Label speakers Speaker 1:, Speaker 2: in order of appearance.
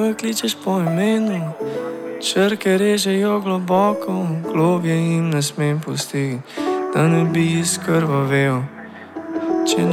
Speaker 1: me kličeš po imenu, črke režejo globoko, globje jim ne smem pustiti, da ne bi izkrvavel.